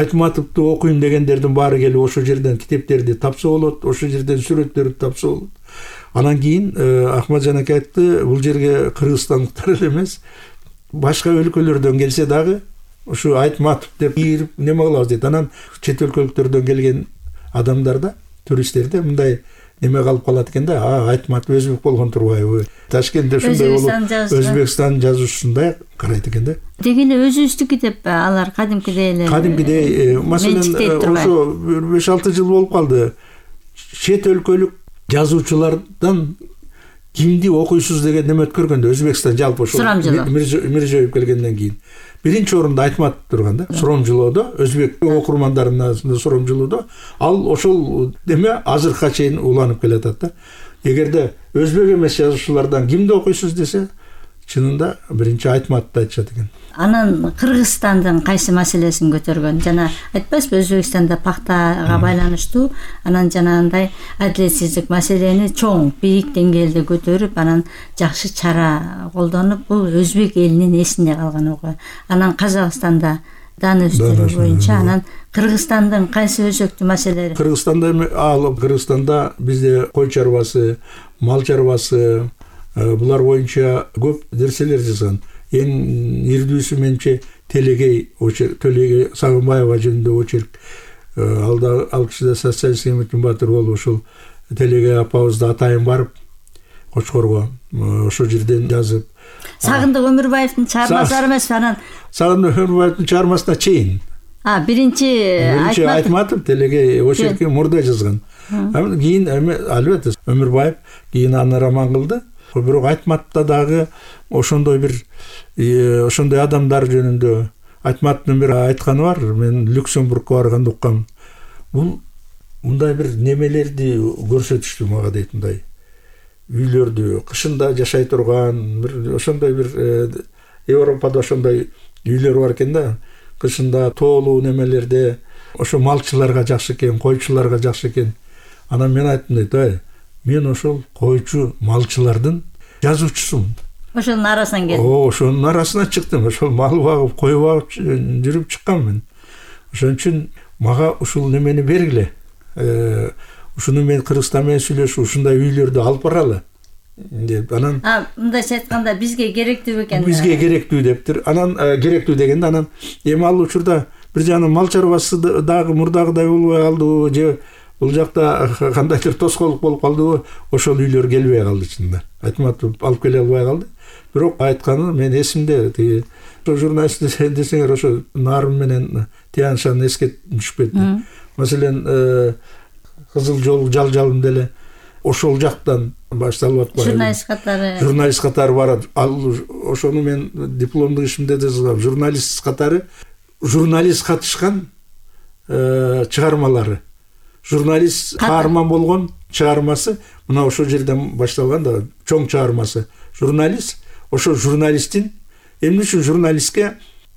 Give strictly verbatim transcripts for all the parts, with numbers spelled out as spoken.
Айтматовду окуйм дегендердин баары келип ошо жерден китептерди тапса болот, ошо жерден сүрөттөрдү тапса болот. Анан кийин Ахматжан ака айтты, бул жерге кыргызстандыктар эле эмес, башка өлкөлөрдөн келсе дагы ушу Айтматов деп кирип неме кылабыз дейт. Анан чет өлкөлүктөрдөн келген адамдарда, туристтерде мындай неме калып калат экен да, а Айтматов өзбек болгон турбайбы? Ташкентте ушундай болуп, Өзбекстан жазуусундай карайт экен да. Деги эле өзүбүздүкү деп алар кадимкидей эле. Кадимкидей, маселен, ошо беш алты жыл болуп калды. Чет өлкөлүк жазуучулардан кимди окуйсуз деген неме өткөргөндө Өзбекстан жалпы ошо Миржоев келгенден кийин биринчи орунда Айтматов турган да. Суромжулоодо, өзбек окурмандарынын арасында суромжулоодо ал ошол неме азыркыга чейин уланып келатат да. Эгерде өзбек эмес жазуучулардан кимди окуйсуз десе, чынында биринчи Айтматовду айтышат экен. Анан Кыргызстандын кайсы маселесин көтөргөн? Жана айтпайсызбы, Өзбекстанда пактага байланыштуу, анан жанагындай адилетсиздик маселени чоң, бийик деңгээлде көтөрүп, анан жакшы чара колдонуп, бул өзбек элинин эсинде калган окуя. Анан Казакстанда дан өстүрүү боюнча, анан Кыргызстандын кайсы өзөктүү маселелери? Кыргызстанда ал Кыргызстанда бизде кой чарбасы, мал чарбасы, булар боюнча көп нерселер жазган. Эң ирдүүсү менче Телегей очерк, Телегей Сагынбаева жөнүндө очерк. Алда ал киши да социалист Эмиркин Батыр болуп, ошол Телегей апабызды атайын барып Кочкорго ошол жерден жазып. Сагындык Өмүрбаевдин чыгармалары эмес, анан Сагындык Өмүрбаевдин чыгармасына чейин. А, биринчи Биринчи Айтматов Телегей очерки мурда жазган. Анан кийин албетте Өмүрбаев кийин аны роман кылды. Бирок Айтматовда дагы ошондой бир ошондой адамдар жөнүндө Айтматовдун бир айтканы бар. Мен Люксембургко барганда уккам. Бул мындай бир немелерди көрсөтүштү мага дейт, мындай үйлөрдү кышында жашай турган, бир ошондой бир Европада ошондой үйлөр бар экен да. Кышында тоолуу немелерде ошо малчыларга жакшы экен, койчуларга жакшы экен. Анан мен айттым дейт, ай, мен ошол койчу малчылардын жазуучусумун. Ошонун арасынан келдим. О, ошонун арасынан чыктым. Ошол мал багып, кой багып жүрүп чыккам мен. Ошон үчүн мага ушул немени бергиле. Ушуну мен Кыргызстан менен сүйлөшүп, ушундай үйлөрдү алып баралы деп. Анан А, мындайча айтканда бизге керектүү экен. Бизге керектүү дептир. Анан керектүү дегенде анан эми ал учурда бир жана мал чарбасы дагы мурдагыдай болбой калдыбы, же бул жакта кандайдыр тоскоолдук болуп калдыбы, ошол үйлөр келбей калды чынында. Айтматов алып келе албай калды. Бирок айтканы мен эсимде, тиги журналист десеңер ошо Нарым менен Тияншан эске түшүп кетти. Маселен, Кызыл жол жал-жалым деле ошол жактан башталып атпайбы? Журналист катары. Журналист катары барат. Ал ошону мен дипломдук ишимде да жазгам. Журналист катары, журналист катышкан чыгармалары. Журналист каарман болгон чыгармасы мына ошол жерден башталган да, чоң чыгармасы. Журналист, ошо журналисттин эмне үчүн журналистке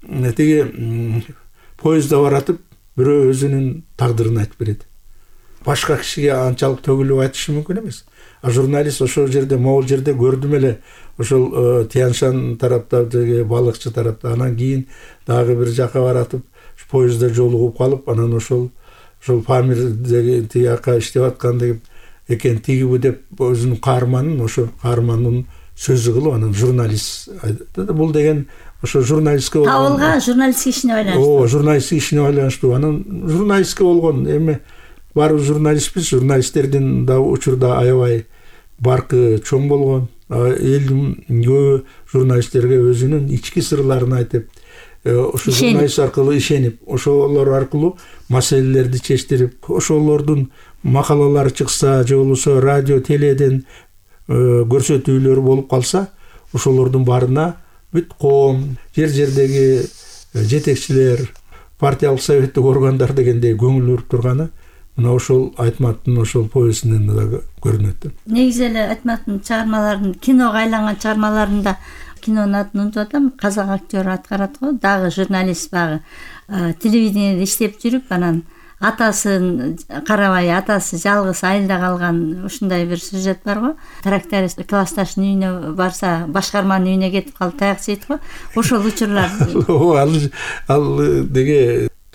тиги поездда баратып бирөө өзүнүн тагдырын айтып берет. Башка кишиге анчалык төгүлүп айтышы мүмкүн эмес. А журналист ошол жерде, могул жерде көрдүм эле, ошол Тияншан тарапта, тиги балыкчы тарапта, анан кийин дагы бир жака баратып поездда жолугуп калып, анан ошол ошол Памирдеги тияка иштеп аткан деп экен, тигиби деп өзүнүн каарманын, ошо каарманын сөзү кылып, анан журналист айтты. Бул деген ошо журналистке болгон табылган журналистик ишине байланыштуу. О, журналистик ишине байланыштуу. Анан журналистке болгон эми баары журналистпиз, журналисттердин да учурда аябай баркы чоң болгон. Элдин көбү журналисттерге өзүнүн ички сырларын айтып, ошо журналист аркылуу ишенип, ошолор аркылуу маселелерди чечтирип, ошолордун макалалары чыкса, же болбосо радио, теледен көрсөтүүлөр болуп калса, ошолордун баарына бүт коом, жер-жердеги жетекчилер, партиялык советтик органдар дегендей көңүл буруп турганы мына ошол Айтматовдун ошол повестинен да көрүнөт. Негизи эле Айтматовдун чыгармаларын, киного айланган чыгармаларында, кинонун атын унутуп атам, казак актер аткарат го, дагы журналист багы. Телевидениеде иштеп жүрүп, анан атасын карабай, атасы жалгыз айылда калган ушундай бир сюжет бар го. Тракторист классташынын үйүнө барса, башкарманын үйүнө кетип калып таяк жейт го. Ошол учурлар. Ал ал деге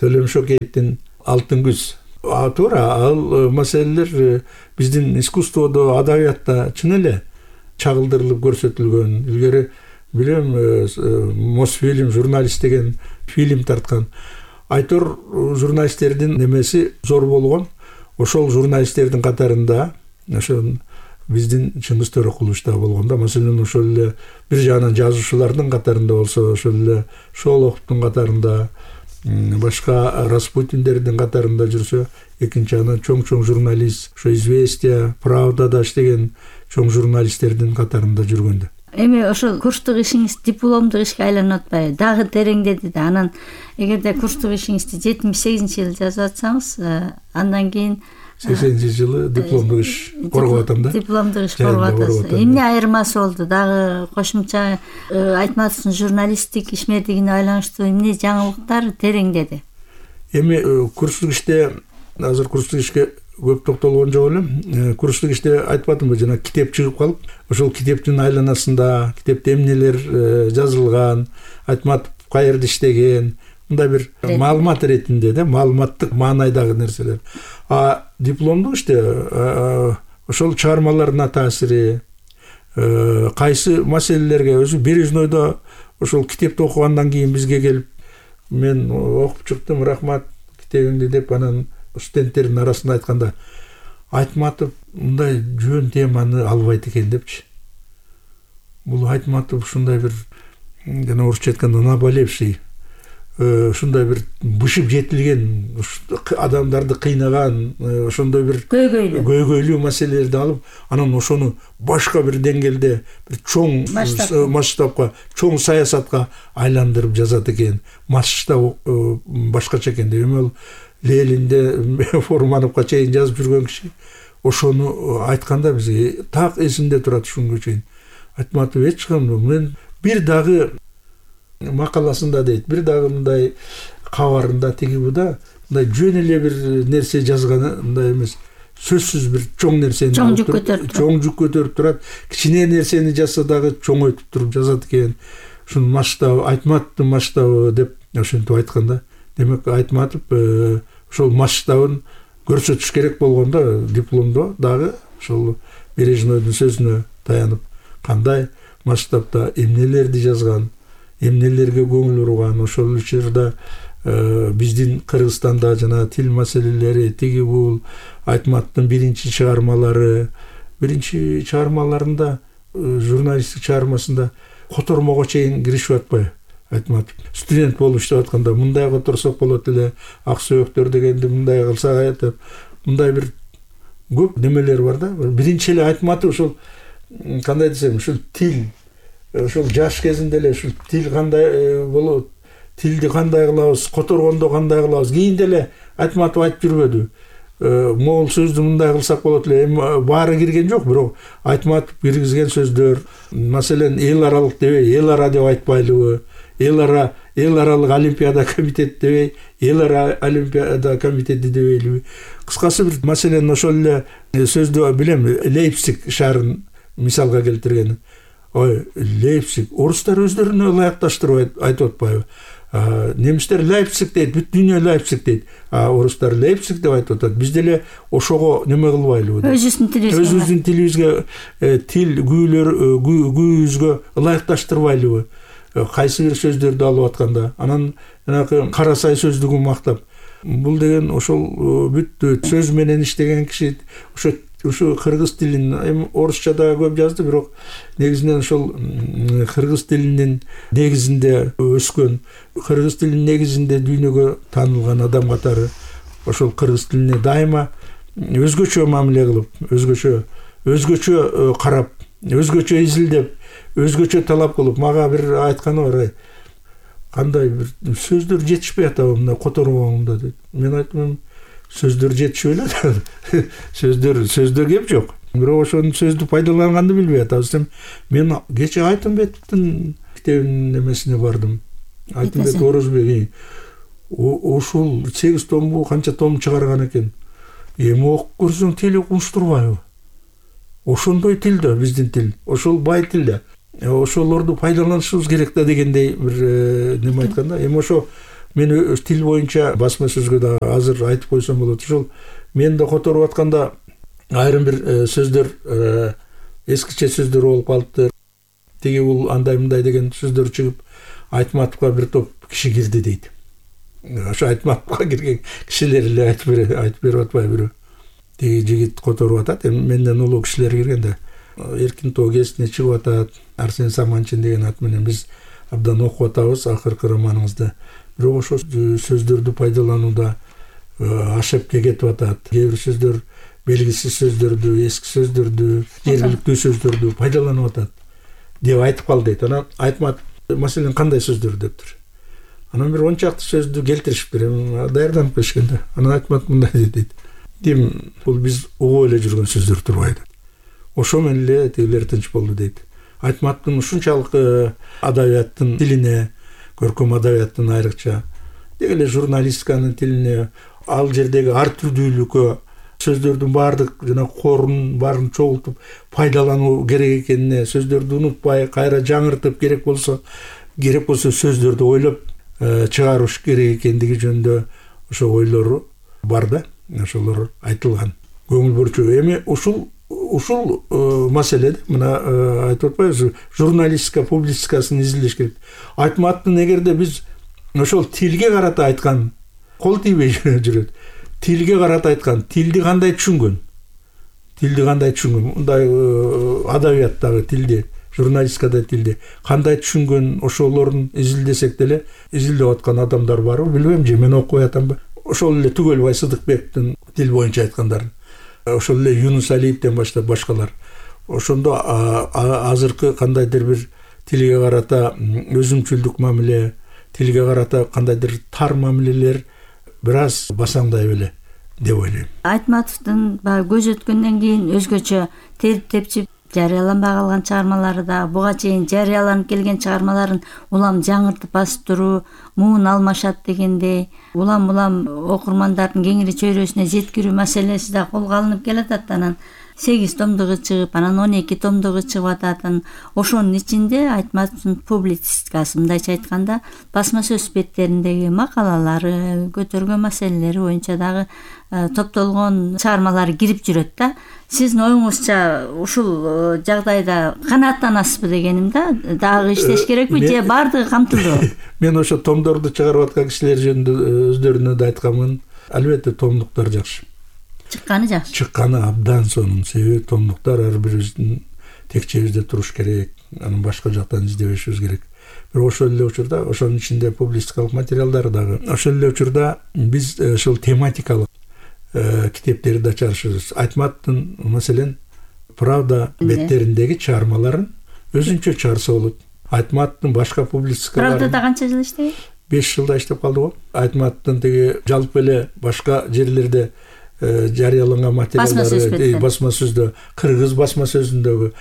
Төлөм Шөкеевдин Алтын күз. А туура, ал маселелер биздин искусстводо, адабиятта чын эле чагылдырылып көрсөтүлгөн. Илгери билем, Мосфильм журналист деген фильм тарткан. Айтор журналисттердин немеси зор болгон. Ошол журналисттердин катарында ошо биздин Чыңгыз Төрөкулович да болгондо, маселен ошол эле бир жагынан жазуучулардын катарында болсо, ошол эле Шолоховдун катарында, башка Распутиндердин катарында жүрсө, экинчи жагынан чоң-чоң журналист, ошо Известия, Правдада иштеген чоң журналисттердин катарында жүргөндө. Эми ошол курстук ишиңиз дипломдук ишке айланып атпайбы? Дагы тереңдеди да. Анан эгерде курстук ишиңизди жетимиш сегизинчи жылы жазып атсаңыз, андан кийин сексенинчи жылы дипломдук иш коргоп атам да. Дипломдук иш коргоп атасыз. Эмне айырмасы болду? Дагы кошумча Айтматовдун журналисттик ишмердигине байланыштуу эмне жаңылыктар тереңдеди? Эми курстук иште, азыр курстук ишке көп токтолгон жок элем. Курстук иште айтпадымбы, жана китеп чыгып калып, ошол китептин айланасында китепте эмнелер жазылган, Айтматов каерде иштеген, мындай бир маалымат иретинде да, маалыматтык маанайдагы нерселер. А дипломдук иште ошол чыгармаларына таасири, кайсы маселелерге өзү Бережнойдо ошол китепти окугандан кийин бизге келип, мен окуп чыктым, рахмат китебиңди деп, анан студенттердин арасында айтканда, Айтматов мындай жөн теманы албайт экен депчи. Бул Айтматов ушундай бир, жана орусча айтканда, наболевший, ушундай бир бышып жетилген, адамдарды кыйнаган, ошондой бир көйгөйлүү көйгөйлүү маселелерди алып, анан ошону башка бир деңгээлде, бир чоң масштабка, чоң саясатка айландырып жазат экен. Масштаб башкача экен деп. Эми ал Ленинде Фурмановго чейин жазып жүргөн киши. Ошону айтканда бизге так эсимде турат ушунга чейин. Айтматов эч кандай, мен бир дагы макаласында дейт, бир дагы мындай кабарында тиги буда мындай жөн эле бир нерсе жазганы мындай эмес. Сөзсүз бир чоң нерсени чоң жүк көтөрүп чоң жүк көтөрүп турат. Кичине нерсени жазса дагы чоңойтуп туруп жазат экен. Ушун масштабы, Айтматовдун масштабы деп ошентип айтканда, демек Айтматов ошол масштабын көрсөтүш керек болгондо дипломдо дагы ошол Бережнойдун сөзүнө таянып, кандай масштабда эмнелерди жазган, эмнелерге көңүл бурган, ошол учурда биздин Кыргызстанда жана тил маселелери, тиги бул Айтматовдун биринчи чыгармалары, биринчи чыгармаларында, журналисттик чыгармасында котормого чейин киришип атпайбы? Айтматов студент болуп иштеп атканда, мындай которсок болот эле, ак сөйөктөр дегенди мындай кылсак айтып, мындай бир көп немелер бар да. Биринчи эле Айтматов ошол кандай десем, ушул тил, ошол жаш кезинде эле ушул тил кандай болот, тилди кандай кылабыз, которгондо кандай кылабыз, кийинде эле Айтматов айтып жүрбөдү. Моңол сөздү мындай кылсак болот эле, эми баары кирген жок, бирок Айтматов киргизген сөздөр, маселен эл аралык дебей, эл ара деп айтпайлыбы, эл ара, эл аралык олимпиада комитети дебей, эл ара олимпиада комитети дебейлиби. Кыскасы бир маселен ошол эле сөздү билем, Лейпциг шаарын мисалга келтирген. Ой, Лейпциг, орустар өздөрүнө ылайыкташтырып айтып атпайбы? Немистер Лейпциг дейт, бүт дүйнө Лейпциг дейт. А орустар Лейпциг деп айтып атат. Биз деле ошого неме кылбайлыбы? Өзүбүздүн тилибизге, өзүбүздүн тилибизге, тил күүлөр, күүбүзгө ылайыкташтырбайлыбы? Кайсы бир сөздөрдү алып атканда, анан жанагы Карасай сөздүгүн мактап, бул деген ошол бүт сөз менен иштеген киши, ошо ошо кыргыз тилин, эми орусча да көп жазды, бирок негизинен ошол кыргыз тилинин негизинде өскөн, кыргыз тилинин негизинде дүйнөгө таанылган адам катары ошол кыргыз тилине дайыма өзгөчө мамиле кылып, өзгөчө өзгөчө карап, өзгөчө изилдеп, өзгөчө талап кылып, мага бир айтканы бар, кандай бир сөздөр жетишпей атабы мына которгоңдо дейт. Мен айттым, сөздөр жетишип эле, сөздөр сөздөр кеп жок. Бирок ошонун сөздү пайдаланганды билбей атабыз. Мен кече Айтымбеттин китебинин эмесине бардым. Айтымбет Орозбек ошол сегиз томбу канча том чыгарган экен. Эми окуп көрсөң тил укмуштурбайбы? Ошондой тил да биздин тил, ошол бай тил да. Ошолорду пайдаланышыбыз керек да дегендей бир неме айтканда, эми ошо мен тил боюнча басма сөзгө да азыр айтып койсом болот. Ошол мен да которуп атканда айрым бир сөздөр эскиче сөздөр болуп калыптыр. Тиги бул андай мындай деген сөздөр чыгып, Айтматовго бир топ киши кирди дейт. Ошо Айтматовго кирген кишилер эле айтып берет, айтып берип атпайбы? Тиги жигит которуп атат. Эми менден улуу кишилер киргенде Эркин Тоо гезитине чыгып атат. Арсен Саманчин деген ат менен биз абдан окуп атабыз акыркы романыбызды. Бирок ошо сөздөрдү пайдаланууда ашып кетип атат. Кээ бир сөздөр белгисиз сөздөрдү, эски сөздөрдү, жергиликтүү сөздөрдү пайдаланып атат деп айтып калды дейт. Анан Айтматов маселен кандай сөздөр дептир. Анан бир он чакты сөздү келтиришиптир. Эми даярданып келишкенде. Анан Айтматов мындай дейт. Дим бул биз угуп эле жүргөн сөздөр турбайбы? Ошо менен эле тигилер тынч болду дейт. Айтматовдун ушунчалык адабияттын тилине, көркөм адабияттын айрыкча деги эле журналистиканын тилине, ал жердеги ар түрдүүлүккө сөздөрдүн баардык жана корун баарын чогултуп пайдалануу керек экенине, сөздөрдү унутпай, кайра жаңыртып, керек болсо керек болсо сөздөрдү ойлоп чыгарыш керек экендиги жөнүндө ошо ойлору бар да. Ошолор айтылган. Көңүл бурчу. Эми ушул ушул маселеде мына айтып атпайбызбы, журналистика, публистикасын изилдеш керек. Айтматовдун эгерде биз ошол тилге карата айткан кол тийбей жүрөт. Тилге карата айткан, тилди кандай түшүнгөн? Тилди кандай түшүнгөн? Мындай адабияттагы тилди, журналистикада тилди кандай түшүнгөн, ошолорун изилдесек деле, изилдеп аткан адамдар барбы, билбейм же, мен окуй атамбы. Ошол эле Түгөлбай Сыдыкбектин тил боюнча айткандарын, ошол эле Юнус Алиевден баштап башкалар. Ошондо азыркы кандайдыр бир тилге карата өзүмчүлдүк мамиле, тилге карата кандайдыр тар мамилелер бир аз басаңдай беле деп ойлойм. Айтматовдун баягы көз өткөндөн кийин өзгөчө терип тепчип жарыяланбай калган чыгармалары да, буга чейин жарыяланып келген чыгармаларын улам жаңыртып басып туруу, муун алмашат дегендей, улам-улам окурмандардын кеңири чөйрөсүнө жеткирүү маселеси да колго алынып келатат. Анан сегиз томдугу чыгып, анан он эки томдугу чыгып ататын. Ошонун ичинде Айтматовдун публицистикасы, мындайча айтканда, басма сөз беттериндеги макалалары, көтөргөн маселелери боюнча дагы топтолгон чыгармалары кирип жүрөт да. Сиздин оюңузча ушул жагдайда канааттанасызбы дегеним да, дагы иштеш керекпи же баардыгы камтылдыбы? Мен ошо томдорду чыгарып аткан кишилер жөнүндө өздөрүнө да айтканмын. Албетте томдуктар жакшы. Чыкканы жакшы. Чыкканы абдан сонун. Себеби томдуктар ар бирибиздин текчебизде туруш керек, анан башка жактан издебешибиз керек. Бирок ошол эле учурда, ошонун ичинде публистикалык материалдар дагы. Ошол эле учурда биз ошол тематикалык китептерди да чыгарышыбыз. Айтматовдун маселен Правда беттериндеги чыгармаларын өзүнчө чыгарса болот. Айтматовдун башка публистикаларын Правдада канча жыл иштеген? беш жылда иштеп калды го. Айтматовдун тиги жалпы эле башка жерлерде жарыяланган материалдары, басма сөздө, кыргыз басма сөзүндөгү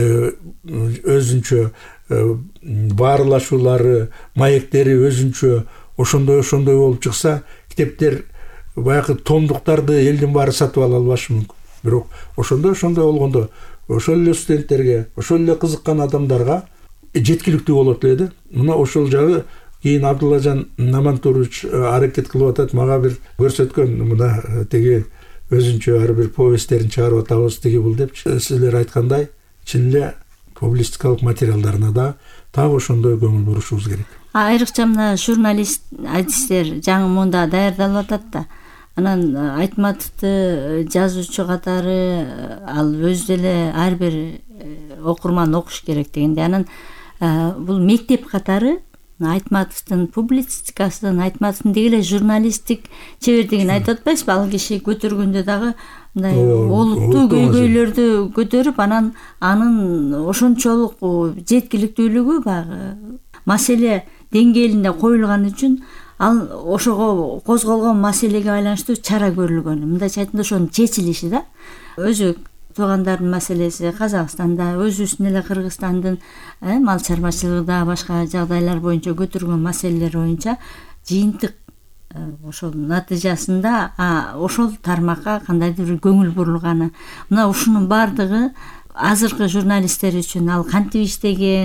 өзүнчө баарлашуулары, маектери өзүнчө ошондой ошондой болуп чыкса, китептер баягы томдуктарды элдин баары сатып ала албашы мүмкүн. Бирок ошондой ошондой болгондо ошол эле студенттерге, ошол эле кызыккан адамдарга жеткиликтүү болот эле да. Мына ошол жагы кийин Абдуллажан Намантурович аракет кылып атат, мага бир көрсөткөн, мына тиги өзүнчө ар бир повесттерин чыгарып атабыз тиги бул деп. Силер айткандай, чын эле публистикалык материалдарына да так ошондой көңүл бурушубуз керек. Айрыкча мына журналист адистер жаңы мында даярдалып атат да. Анан Айтматовду жазуучу катары ал өз деле ар бир окурман окуш керек дегенде. Анан бул мектеп катары Айтматовдун публицистикасын, Айтматовдун деги эле журналисттик чебердигин айтып атпайсызбы? Ал киши көтөргөндө дагы мындай олуттуу көйгөйлөрдү көтөрүп, анан анын ошончолук жеткиликтүүлүгү баягы маселе деңгээлинде коюлган үчүн ал ошого козголгон маселеге байланыштуу чара көрүлгөн. Мындайча айтканда ошонун чечилиши да. Өзү туугандардын маселеси Казакстанда, өзүбүздүн эле Кыргызстандын мал чарбачылыгында башка жагдайлар боюнча көтөргөн маселелер боюнча жыйынтык ошол натыйжасында ошол тармакка кандайдыр бир көңүл бурулганы. Мына ушунун баардыгы азыркы журналисттер үчүн ал кантип иштеген,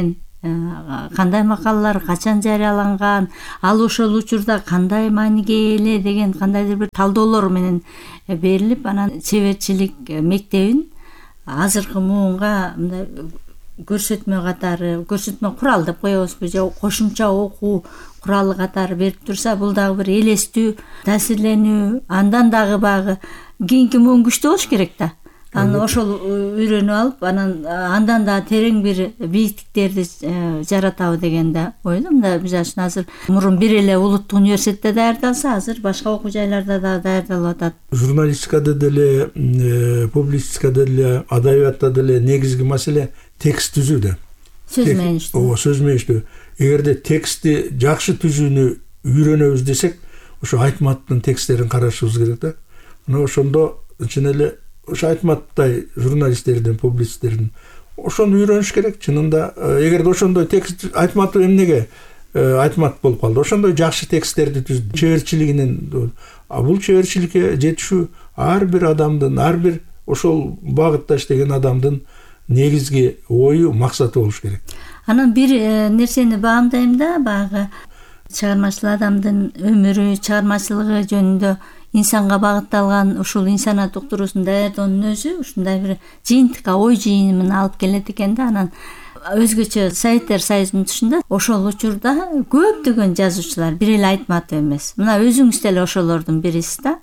кандай макалалар качан жарыяланган, ал ошол учурда кандай мааниге эле деген кандайдыр бир талдоолор менен берилип, анан чеберчилик мектебин азыркы муунга мындай көрсөтмө катары, көрсөтмө курал деп коебузбу же кошумча окуу куралы катары берип турса, бул дагы бир элестүү, таасирленүү, андан дагы багы кийинки муун күчтүү болуш керек да. Анан ошол үйрөнүп алып, анан андан да терең бир бийиктиктерди жаратабы деген да ойлойм да. Мисалы үчүн азыр мурун бир эле улуттук университетте даярдалса, азыр башка окуу жайларда да даярдалып атат. Журналистикада деле, публицистикада деле, адабиятта деле негизги маселе текст түзүүдө. Сөз менен иштөө. Ооба, сөз менен иштөө. Эгерде текстти жакшы түзүүнү үйрөнөбүз десек, ошо Айтматовдун тексттерин карашыбыз керек да. Мына ошондо чын эле ошо Айтматовдай журналисттердин, публицисттердин ошону үйрөнүш керек. Чынында эгерде ошондой текст Айтматов эмнеге Айтматов болуп калды? Ошондой жакшы тексттерди түздү. Чеберчилигинен, а бул чеберчиликке жетишүү ар бир адамдын, ар бир ошол багытта иштеген адамдын негизги ою, максаты болуш керек. Анан бир нерсени баамдайм да, баягы чыгармачыл адамдын өмүрү, чыгармачылыгы жөнүндө инсанга багытталган ушул инсанат уктуруусун даярдоонун өзү ушундай бир жыйынтыкка, ой жыйынын алып келет экен да. Анан өзгөчө Советтер Союзунун тушунда ошол учурда көптөгөн жазуучулар, бир эле Айтматов эмес. Мына өзүңүз деле ошолордун бирисиз да.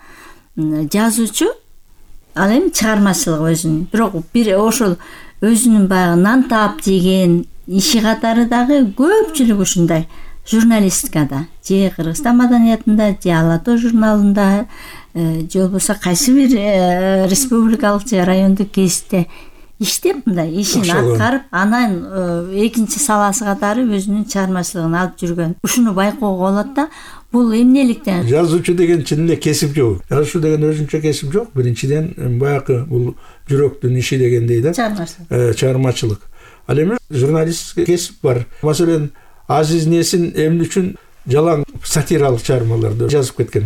Жазуучу, ал эми чыгармачылык өзүнүн. Бирок бир ошол өзүнүн баягы нан таап жеген иши катары дагы көпчүлүк ушундай журналистикада, же Кыргызстан маданиятында, же Ала Тоо журналында, же болбосо кайсы бир республикалык же райондук гезитте иштеп, мындай ишин аткарып, анан экинчи саласы катары өзүнүн чыгармачылыгын алып жүргөн. Ушуну байкоого болот да. Бул эмнеликтен? Жазуучу деген чын эле кесип жок. Жазуучу деген өзүнчө кесип жок. Биринчиден баягы бул жүрөктүн иши дегендей да. Чыгармачылык. Чыгармачылык. Ал эми журналист кесип бар. Маселен, Азиз Несин эмне үчүн жалаң сатиралык чыгармаларды жазып кеткен?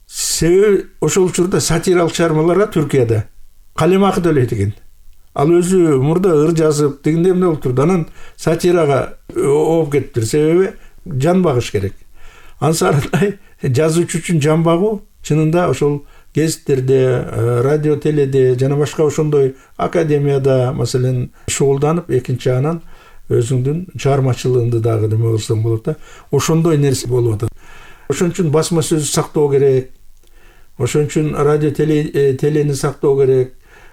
Себеби ошол учурда сатиралык чыгармаларга Түркияда калемакы төлөйт экен. Ал өзү мурда ыр жазып, дегенде эмне болуп турду? Анан сатирага ооп кетиптир. Себеби жан багыш керек. Ансарындай жазуучу үчүн жан багуу чынында ошол гезиттерде, радио, теледе жана башка ошондой академияда маселен шугулданып, экинчи анан өзүңдүн чыгармачылыгыңды дагы неме кылсаң болот да. Ошондой нерсе болуп атат. Ошон үчүн басма сөз сактоо керек. Ошон үчүн радио, телени сактоо керек.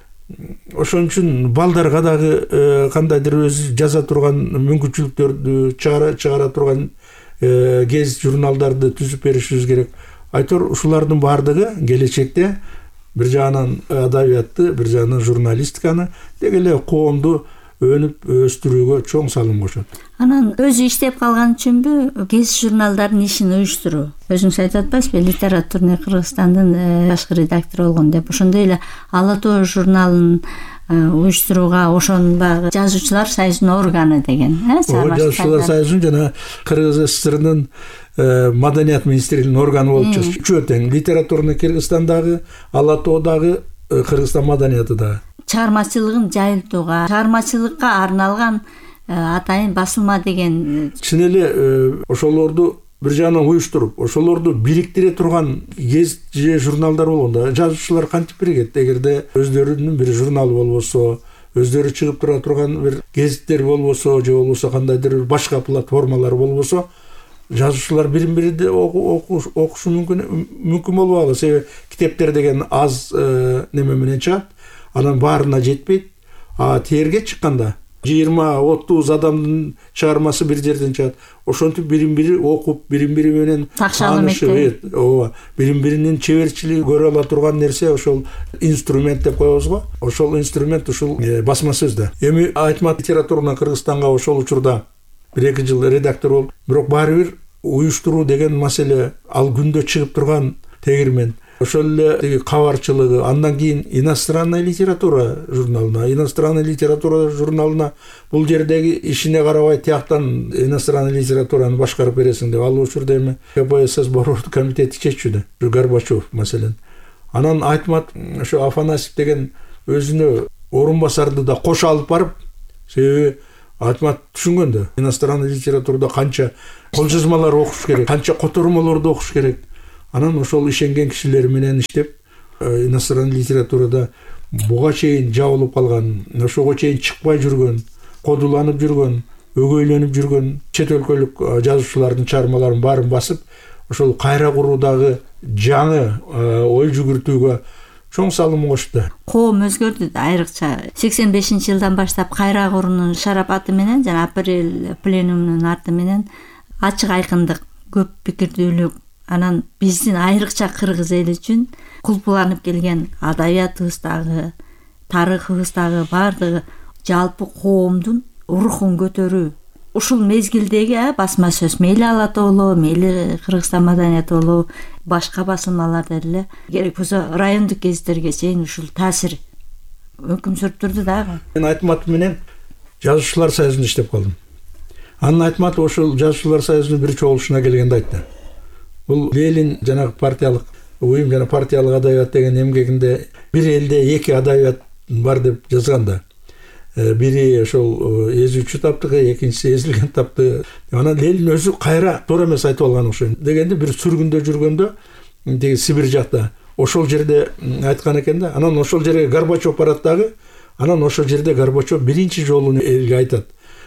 Ошон үчүн балдарга дагы кандайдыр өзү жаза турган мүмкүнчүлүктөрдү чыгара турган гезит, журналдарды түзүп беришибиз керек. Айтор ушулардын баардыгы келечекте бир жагынан адабиятты, бир жагынан журналистиканы деги эле коомду өнүп өстүрүүгө чоң салым кошот. Анан өзү иштеп калган үчүнбү гезит журналдардын ишин уюштуруу? Өзүңүз айтып атпайсызбы, Литературный Кыргызстандын башкы редактору болгон деп. Ошондой эле Ала Тоо журналын уюштурууга ошонун багы жазуучулар союзунун органы деген, э? Жазуучулар союзунун жана Кыргыз СССРнын маданият министрлигинин органы болуп чыгыш. Үчөө тең. Литературный Кыргызстандагы, Ала Тоодагы, Кыргызстан маданияты да. Чыгармачылыгын жайылтууга, чыгармачылыкка арналган атайын басылма деген. Чын эле ошолорду бир жагынан уюштуруп, ошолорду бириктире турган гезит же журналдар болгондо жазуучулар кантип биригет? Эгерде өздөрүнүн бир журналы болбосо, өздөрү чыгып тура турган бир гезиттер болбосо, же болбосо кандайдыр башка платформалар болбосо, жазуучулар бирин-бири окушу мүмкүн мүмкүн болбогу. Себеби китептер деген аз неме менен чыгат. Анан баарына жетпейт. А терге чыкканда жыйырма отуз адамдын чыгармасы бир жерден чыгат. Ошентип бирин-бири окуп, бирин-бири менен таанышып, ооба, бирин-биринин чеберчилиги көрө ала турган нерсе ошол инструмент деп коебузго. Ошол инструмент ушул басма сөз да. Эми Айтматов Литературный Кыргызстанга ошол учурда бир эки жыл редактор болуп, бирок баары бир уюштуруу деген маселе ал күндө чыгып турган тегирмен. Ошол эле кабарчылыгы, андан кийин иностранная литература журналына, иностранная литература журналына бул жердеги ишине карабай тияктан иностранная литератураны башкарып бересиң деп. Ал учурда эми КПСС борбордук комитети чечүүдө, Горбачев маселен. Анан Айтматов ошо Афанасьев деген өзүнө орун басарды да кошо алып барып, себеби Айтмат түшүнгөн да иностранный литературада канча кол жазмалар окуш керек, канча котормолорду окуш керек. Анан ошол ишенген кишилер менен иштеп, иностранный литературада буга чейин жабылып калган, ошого чейин чыкпай жүргөн, кодуланып жүргөн, өгөйлөнүп жүргөн чет өлкөлүк жазуучулардын чыгармаларын баарын басып, ошол кайра куруудагы жаңы ой жүгүртүүгө чоң салым кошту. Коом өзгөрдү да, айрыкча сексен бешинчи жылдан баштап кайра куруунун шарапаты менен жана апрель пленумунун арты менен ачык айкындык, көп пикирдүүлүк, анан биздин айрыкча кыргыз эли үчүн кулпуланып келген адабиятыбыздагы, тарыхыбыздагы баардыгы жалпы коомдун рухун көтөрүү. Ушул мезгилдеги басма сөз, мейли Ала Тоолу, мейли Кыргызстан маданияты болобу, башка басылмаларда эле керек болсо райондук гезиттерге чейин ушул таасир өкүм сүрүп турду дагы. Мен Айтмат менен жазуучулар союзунда иштеп калдым. Анын Айтмат ошол жазуучулар союзунун бир чогулушуна келгенде айтты. Бул Ленин жанагы партиялык уюм жана партиялык адабият деген эмгегинде бир элде эки адабият бар деп жазган да. Бири ошол эзүүчү таптыгы, экинчиси эзилген таптыгы. Анан Ленин өзү кайра туура эмес айтып алган окшойт. Дегенде бир сүргүндө жүргөндө, деги Сибирь жакта, ошол жерде айткан экен да. Анан ошол жерге Горбачев барат дагы. Анан ошол жерде Горбачев биринчи жолу элге айтат.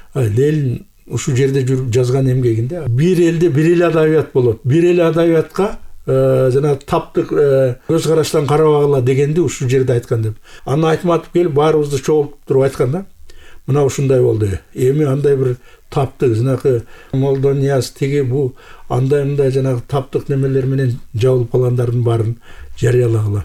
Ленин ушул жерде жүрүп жазган эмгегинде бир элде бир эле адабият болот. Бир эле адабиятка жана таптык көз караштан карабагыла дегенди ушул жерде айткан деп. Аны Айтматов келип баарыбызды чогултуп туруп айткан да. Мына ушундай болду. Эми андай бир таптык, жанагы Молдонияс тиги бу андай мындай жанагы таптык немелер менен жабылып калгандардын баарын жарыялагыла.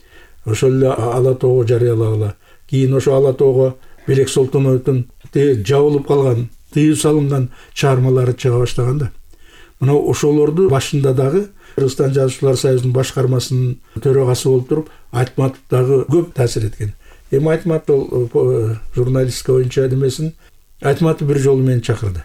Ошол эле Ала Тоого жарыялагыла. Кийин ошо Ала Тоого Белек Солтоновдун жабылып калган, тыюу салынган чыгармалары чыга баштаган да. Мына ошолорду башында дагы Кыргызстан жазуучулар союзунун башкармасынын төрагасы болуп туруп, Айтматов дагы көп таасир эткен. Эми Айтматов журналистика боюнча демесин, Айтматов бир жолу мени чакырды.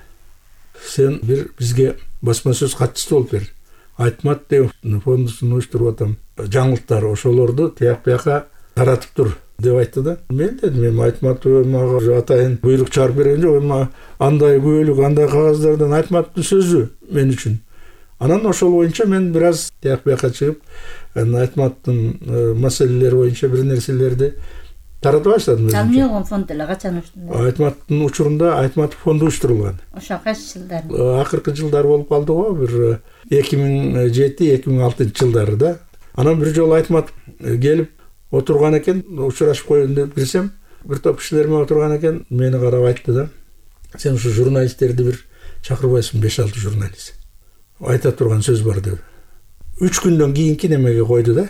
Сен бир бизге басма сөз катчысы болуп бер. Айтмат деп фондусун уюштуруп атам. Жаңылыктар ошолорду тияк бияка таратып тур деп айтты да. Мен дедим, эми Айтматов мага атайын буйрук чыгарып берген жок, эми андай күбөлүк, андай кагаздардан Айтматовдун сөзү мен үчүн. Анан ошол боюнча мен бир аз тияк бияка чыгып, Айтматтын маселелери боюнча бир нерселерди тарата баштадым. Жалмиогон фонд эле качан уюштурулду? Айтматтын учурунда Айтматов фонду уюштурулган. Ошо кайсы жылдар? Акыркы жылдар болуп калды го, бир эки миң жети эки миң алтынчы жылдары да. Анан бир жолу Айтматов келип отурган экен, учурашып коеюн деп кирсем, бир топ кишилер менен отурган экен, мени карап айтты да. Сен ушу журналисттерди бир чакырбайсың, беш алты журналист. Айта турган сөз бар деп. Үч күндөн кийинки немеге койду да.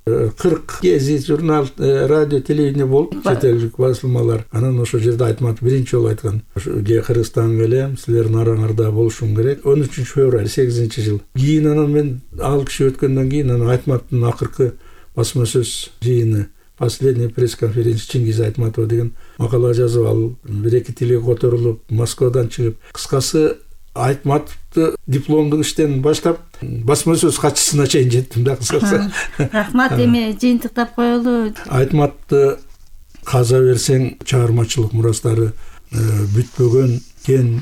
кырк гезит, журнал, радио, телевидение болуп, чет элдик басылмалар. Анан ошол жерде Айтматов биринчи жолу айткан. Ге Кыргызстан келем, силердин араңарда болушум керек. он үчүнчү февраль сегизинчи жыл. Кийин анан мен ал киши өткөндөн кийин анан Айтматовдун акыркы басма сөз жыйыны, последняя пресс-конференция Чингиз Айтматов деген макала жазып, ал бир эки тилге которулуп, Москвадан чыгып, кыскасы Айтматовду дипломдук иштен баштап басма сөз катчысына чейин жеттим да, кыскасы. Рахмат, эми жыйынтыктап коелу. Айтматовду каза берсең, чыгармачылык мурастары бүтпөгөн, кен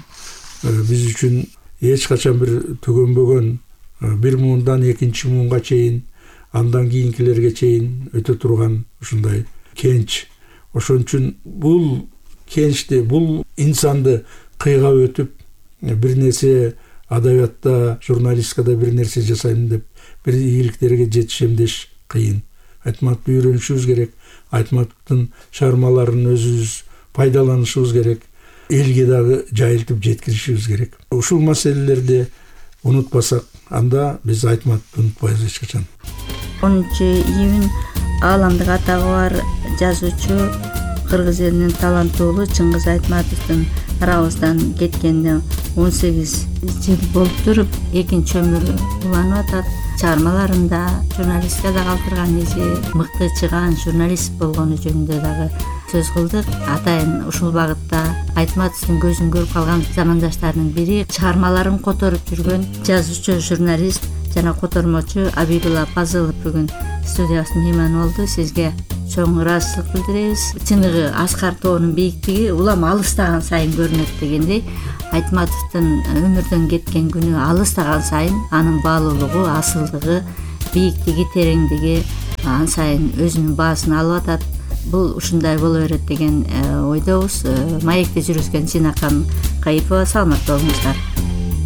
биз үчүн эч качан бир түгөнбөгөн, бир муундан экинчи муунга чейин, андан кийинкилерге чейин өтө турган ушундай кенч. Ошон үчүн бул кенчти, бул инсанды кыйгап өтүп, бир нерсе адабиятта, журналистикада бир нерсе жасайм деп, бир ийгиликтерге жетишем деш кыйын. Айтматовду үйрөнүшүбүз керек, Айтматовдун чыгармаларын өзүбүз пайдаланышыбыз керек, элге дагы жайылтып жеткиришибиз керек. Ушул маселелерди унутпасак, анда биз Айтматовду унутпайбыз эч качан. онунчу июнь ааламдык атагы бар жазуучу, кыргыз элинин таланттуулу Чыңгыз Айтматовдун арабыздан кеткенине он сегиз жыл болуп туруп, экинчи өмүрү уланып атат. Чыгармаларында журналистикада калтырган изи, мыкты чыган журналист болгону жөнүндө дагы сөз кылдык. Атайын ушул багытта Айтматовдун көзүн көрүп калган замандаштарынын бири, чыгармаларын которуп жүргөн жазуучу, журналист жана котормочу Абибулла Пазылов бүгүн студиябыздын мейманы болду. Сизге чоң ыраазычылык билдиребиз. Чыныгы Аскар тоонун бийиктиги улам алыстаган сайын көрүнөт дегендей, Айтматовдун өмүрдөн кеткен күнү алыстаган сайын анын баалуулугу, асылдыгы, бийиктиги, тереңдиги ан сайын өзүнүн баасын алып атат. Бул ушундай боло берет деген ойдобуз. Маекте жүргүзгөн Жинакан Кайыпова, саламатта болуңуздар.